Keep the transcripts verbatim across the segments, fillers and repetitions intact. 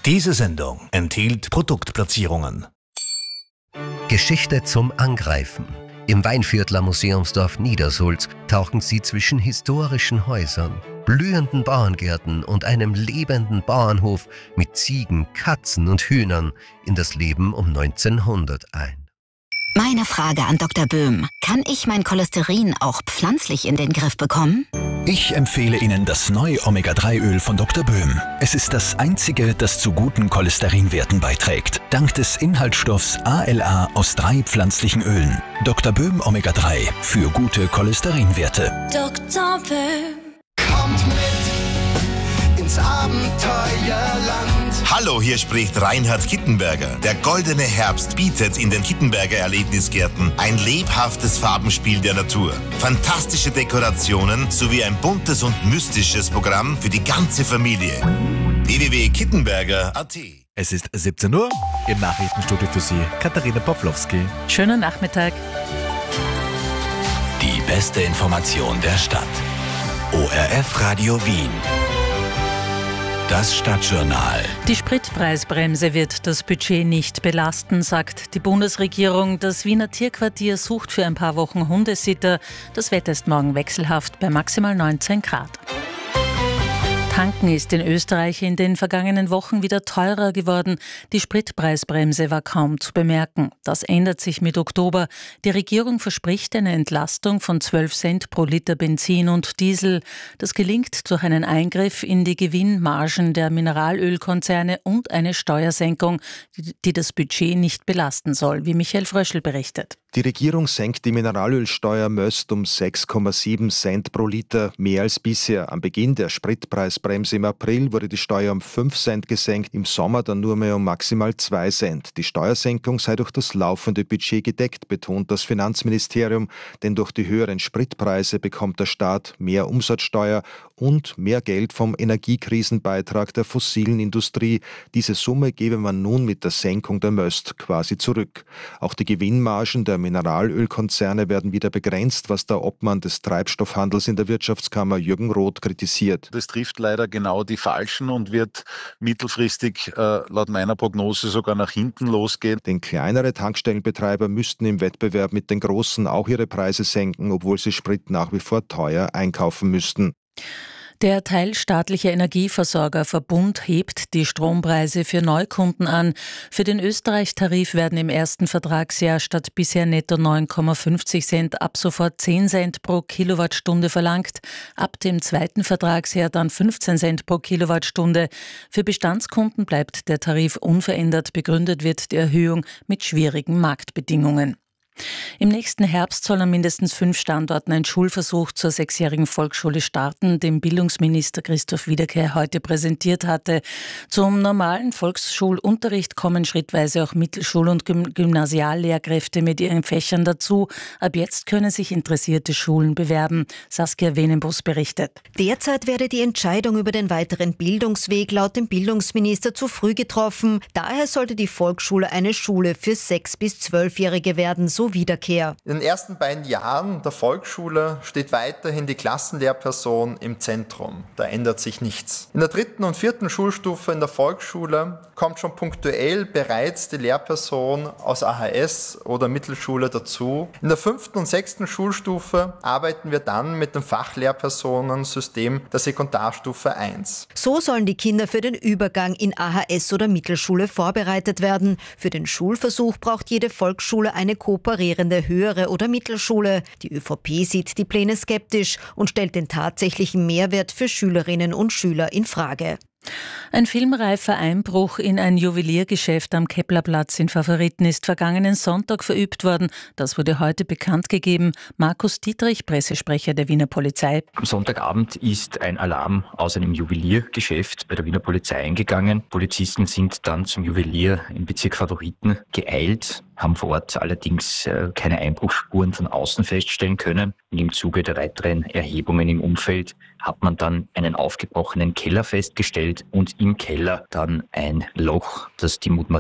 Diese Sendung enthielt Produktplatzierungen. Geschichte zum Angreifen. Im Weinviertler Museumsdorf Niedersulz tauchen Sie zwischen historischen Häusern, blühenden Bauerngärten und einem lebenden Bauernhof mit Ziegen, Katzen und Hühnern in das Leben um neunzehnhundert ein. Meine Frage an Doktor Böhm. Kann ich mein Cholesterin auch pflanzlich in den Griff bekommen? Ich empfehle Ihnen das neue Omega drei Öl von Doktor Böhm. Es ist das einzige, das zu guten Cholesterinwerten beiträgt. Dank des Inhaltsstoffs A L A aus drei pflanzlichen Ölen. Doktor Böhm Omega drei für gute Cholesterinwerte. Doktor Böhm kommt mit ins Abenteuerland. Hallo, hier spricht Reinhard Kittenberger. Der goldene Herbst bietet in den Kittenberger Erlebnisgärten ein lebhaftes Farbenspiel der Natur, fantastische Dekorationen sowie ein buntes und mystisches Programm für die ganze Familie. w w w punkt kittenberger punkt a t. Es ist siebzehn Uhr, im Nachrichtenstudio für Sie Katharina Pawlowski. Schönen Nachmittag. Die beste Information der Stadt. O R F Radio Wien. Das Stadtjournal. Die Spritpreisbremse wird das Budget nicht belasten, sagt die Bundesregierung. Das Wiener Tierquartier sucht für ein paar Wochen Hundesitter. Das Wetter ist morgen wechselhaft bei maximal neunzehn Grad. Tanken ist in Österreich in den vergangenen Wochen wieder teurer geworden. Die Spritpreisbremse war kaum zu bemerken. Das ändert sich mit Oktober. Die Regierung verspricht eine Entlastung von zwölf Cent pro Liter Benzin und Diesel. Das gelingt durch einen Eingriff in die Gewinnmargen der Mineralölkonzerne und eine Steuersenkung, die das Budget nicht belasten soll, wie Michael Fröschl berichtet. Die Regierung senkt die Mineralölsteuer Möst um sechs Komma sieben Cent pro Liter, mehr als bisher. Am Beginn der Spritpreisbremse im April wurde die Steuer um fünf Cent gesenkt, im Sommer dann nur mehr um maximal zwei Cent. Die Steuersenkung sei durch das laufende Budget gedeckt, betont das Finanzministerium, denn durch die höheren Spritpreise bekommt der Staat mehr Umsatzsteuer und mehr Geld vom Energiekrisenbeitrag der fossilen Industrie. Diese Summe gebe man nun mit der Senkung der Möst quasi zurück. Auch die Gewinnmargen der Mineralölkonzerne werden wieder begrenzt, was der Obmann des Treibstoffhandels in der Wirtschaftskammer Jürgen Roth kritisiert. Das trifft leider genau die Falschen und wird mittelfristig äh, laut meiner Prognose sogar nach hinten losgehen. Denn kleinere Tankstellenbetreiber müssten im Wettbewerb mit den Großen auch ihre Preise senken, obwohl sie Sprit nach wie vor teuer einkaufen müssten. Der teilstaatliche Energieversorgerverbund hebt die Strompreise für Neukunden an. Für den Österreich-Tarif werden im ersten Vertragsjahr statt bisher netto neun Komma fünfzig Cent ab sofort zehn Cent pro Kilowattstunde verlangt. Ab dem zweiten Vertragsjahr dann fünfzehn Cent pro Kilowattstunde. Für Bestandskunden bleibt der Tarif unverändert. Begründet wird die Erhöhung mit schwierigen Marktbedingungen. Im nächsten Herbst soll an mindestens fünf Standorten ein Schulversuch zur sechsjährigen Volksschule starten, den Bildungsminister Christoph Wiederkehr heute präsentiert hatte. Zum normalen Volksschulunterricht kommen schrittweise auch Mittelschul- und Gymnasiallehrkräfte mit ihren Fächern dazu. Ab jetzt können sich interessierte Schulen bewerben. Saskia Wenenbus berichtet. Derzeit werde die Entscheidung über den weiteren Bildungsweg laut dem Bildungsminister zu früh getroffen. Daher sollte die Volksschule eine Schule für sechs- bis zwölfjährige werden, so Wiederkehr. In den ersten beiden Jahren der Volksschule steht weiterhin die Klassenlehrperson im Zentrum. Da ändert sich nichts. In der dritten und vierten Schulstufe in der Volksschule kommt schon punktuell bereits die Lehrperson aus A H S oder Mittelschule dazu. In der fünften und sechsten Schulstufe arbeiten wir dann mit dem Fachlehrpersonensystem der Sekundarstufe eins. So sollen die Kinder für den Übergang in A H S oder Mittelschule vorbereitet werden. Für den Schulversuch braucht jede Volksschule eine kooperierende höhere oder Mittelschule. Die ÖVP sieht die Pläne skeptisch und stellt den tatsächlichen Mehrwert für Schülerinnen und Schüler in Frage. Ein filmreifer Einbruch in ein Juweliergeschäft am Keplerplatz in Favoriten ist vergangenen Sonntag verübt worden. Das wurde heute bekannt gegeben. Markus Dietrich, Pressesprecher der Wiener Polizei. Am Sonntagabend ist ein Alarm aus einem Juweliergeschäft bei der Wiener Polizei eingegangen. Polizisten sind dann zum Juwelier im Bezirk Favoriten geeilt, haben vor Ort allerdings keine Einbruchsspuren von außen feststellen können. Und im Zuge der weiteren Erhebungen im Umfeld hat man dann einen aufgebrochenen Keller festgestellt und im Keller dann ein Loch, das die mutmaßlichen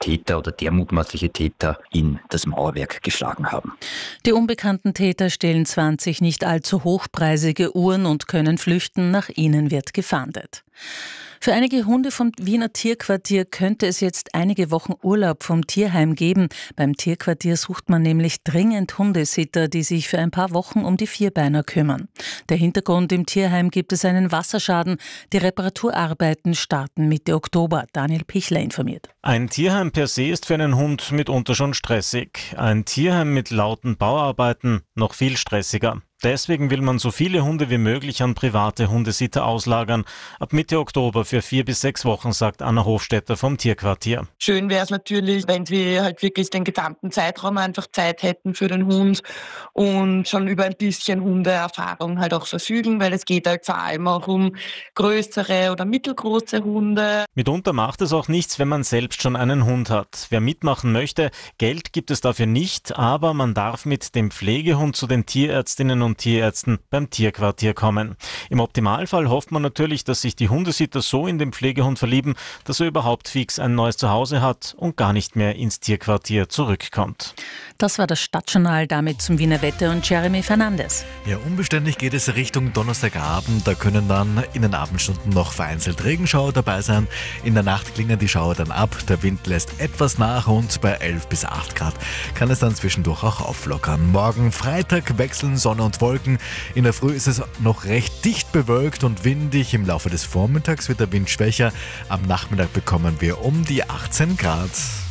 Täter oder der mutmaßliche Täter in das Mauerwerk geschlagen haben. Die unbekannten Täter stehlen zwanzig nicht allzu hochpreisige Uhren und können flüchten. Nach ihnen wird gefahndet. Für einige Hunde vom Wiener Tierquartier könnte es jetzt einige Wochen Urlaub vom Tierheim geben. Beim Tierquartier sucht man nämlich dringend Hundesitter, die sich für ein paar Wochen um die Vierbeiner kümmern. Der Hintergrund: im Tierheim gibt es einen Wasserschaden. Die Reparaturarbeiten starten Mitte Oktober. Daniel Pichler informiert. Ein Tierheim per se ist für einen Hund mitunter schon stressig. Ein Tierheim mit lauten Bauarbeiten noch viel stressiger. Deswegen will man so viele Hunde wie möglich an private Hundesitter auslagern. Ab Mitte Oktober für vier bis sechs Wochen, sagt Anna Hofstetter vom Tierquartier. Schön wäre es natürlich, wenn wir halt wirklich den gesamten Zeitraum einfach Zeit hätten für den Hund und schon über ein bisschen Hundeerfahrung halt auch verfügen, weil es geht halt vor allem auch um größere oder mittelgroße Hunde. Mitunter macht es auch nichts, wenn man selbst schon einen Hund hat. Wer mitmachen möchte, Geld gibt es dafür nicht, aber man darf mit dem Pflegehund zu den Tierärztinnen und Tierärzten beim Tierquartier kommen. Im Optimalfall hofft man natürlich, dass sich die Hundesitter so in den Pflegehund verlieben, dass er überhaupt fix ein neues Zuhause hat und gar nicht mehr ins Tierquartier zurückkommt. Das war das Stadtjournal, damit zum Wiener Wetter und Jeremy Fernandes. Ja, unbeständig geht es Richtung Donnerstagabend. Da können dann in den Abendstunden noch vereinzelt Regenschauer dabei sein. In der Nacht klingen die Schauer dann ab. Der Wind lässt etwas nach und bei elf bis acht Grad kann es dann zwischendurch auch auflockern. Morgen Freitag wechseln Sonne und Wolken. In der Früh ist es noch recht dicht bewölkt und windig. Im Laufe des Vormittags wird der Wind schwächer. Am Nachmittag bekommen wir um die achtzehn Grad.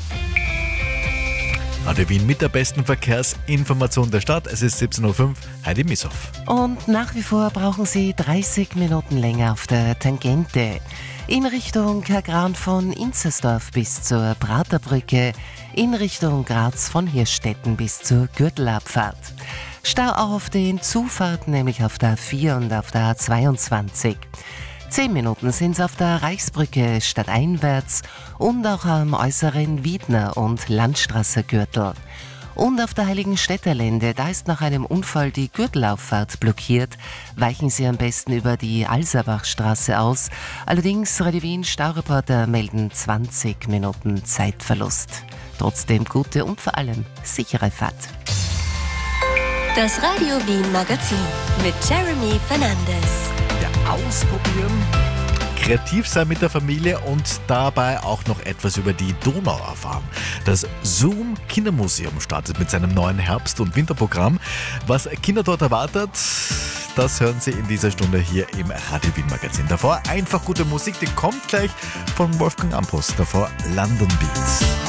Radio Wien mit der besten Verkehrsinformation der Stadt. Es ist siebzehn Uhr fünf, Heidi Missoff. Und nach wie vor brauchen Sie dreißig Minuten länger auf der Tangente. In Richtung Kagran von Inzersdorf bis zur Praterbrücke. In Richtung Graz von Hirschstetten bis zur Gürtelabfahrt. Stau auch auf den Zufahrten, nämlich auf der A vier und auf der A zweiundzwanzig. Zehn Minuten sind es auf der Reichsbrücke stadteinwärts und auch am äußeren Wiedner- und Landstraße-Gürtel. Und auf der Heiligenstädter-Lände, da ist nach einem Unfall die Gürtelauffahrt blockiert. Weichen Sie am besten über die Alserbachstraße aus. Allerdings Radio Wien Staureporter melden zwanzig Minuten Zeitverlust. Trotzdem gute und vor allem sichere Fahrt. Das Radio Wien Magazin mit Jeremy Fernandes. Ja, ausprobieren, kreativ sein mit der Familie und dabei auch noch etwas über die Donau erfahren. Das Zoom Kindermuseum startet mit seinem neuen Herbst- und Winterprogramm. Was Kinder dort erwartet, das hören Sie in dieser Stunde hier im Radio Wien Magazin. Davor einfach gute Musik, die kommt gleich von Wolfgang Ambros. Davor London Beats.